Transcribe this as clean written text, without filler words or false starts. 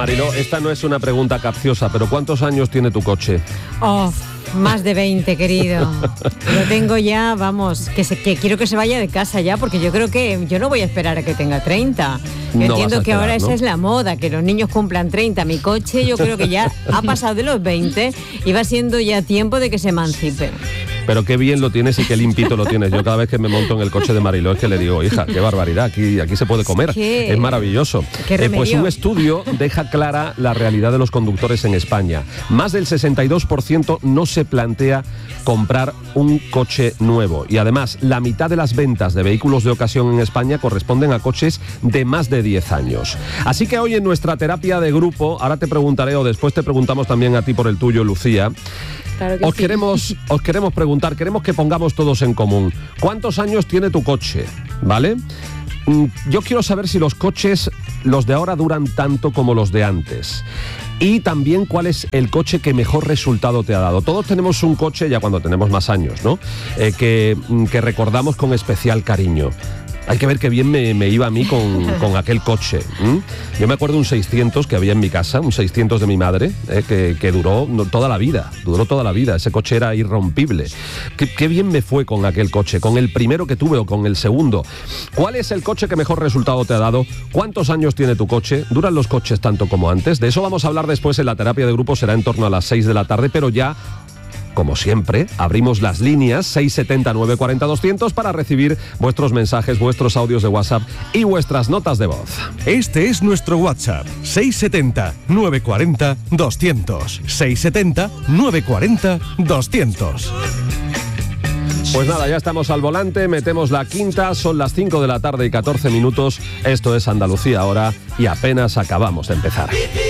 Mariló, esta no es una pregunta capciosa, pero ¿cuántos años tiene tu coche? Oh, más de 20, querido. Lo tengo ya, vamos, que quiero que se vaya de casa ya, porque yo creo que yo no voy a esperar a que tenga 30. Yo No entiendo vas a que esperar, ahora ¿no? esa es la moda, que los niños cumplan 30. Mi coche yo creo que ya ha pasado de los 20 y va siendo ya tiempo de que se emancipe. Pero qué bien lo tienes y qué limpito lo tienes. Yo cada vez que me monto en el coche de Mariló es que le digo, hija, qué barbaridad, aquí se puede comer. ¿Qué? Es maravilloso. ¿Qué Pues remedio? un estudio deja clara la realidad de los conductores en España. Más del 62% no se plantea comprar un coche nuevo. Y además, la mitad de las ventas de vehículos de ocasión en España corresponden a coches de más de 10 años. Así que hoy en nuestra terapia de grupo, ahora te preguntaré o después te preguntamos también a ti por el tuyo, Lucía. Claro que Os sí. queremos preguntar, queremos que pongamos todos en común. ¿Cuántos años tiene tu coche? ¿Vale? Yo quiero saber si los coches, los de ahora, duran tanto como los de antes. Y también cuál es el coche que mejor resultado te ha dado. Todos tenemos un coche, ya cuando tenemos más años, ¿no? Que recordamos con especial cariño. Hay que ver qué bien me iba a mí con aquel coche. Yo me acuerdo de un 600 que había en mi casa, un 600 de mi madre, que duró toda la vida, Ese coche era irrompible. Qué bien me fue con aquel coche, con el primero que tuve o con el segundo. ¿Cuál es el coche que mejor resultado te ha dado? ¿Cuántos años tiene tu coche? ¿Duran los coches tanto como antes? De eso vamos a hablar después en la terapia de grupo, será en torno a las 6 de la tarde, pero ya... Como siempre, abrimos las líneas 670 940 200 para recibir vuestros mensajes, vuestros audios de WhatsApp y vuestras notas de voz. Este es nuestro WhatsApp, 670 940 200. 670 940 200. Pues nada, ya estamos al volante, metemos la quinta, son las 5 de la tarde y 14 minutos. Esto es Andalucía ahora y apenas acabamos de empezar.